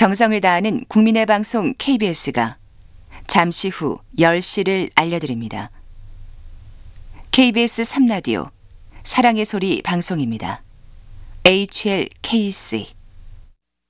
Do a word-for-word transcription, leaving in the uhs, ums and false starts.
정성을 다하는 국민의 방송 케이비에스가 잠시 후 열 시를 알려드립니다. 케이비에스 삼 라디오 사랑의 소리 방송입니다. 에이치엘케이씨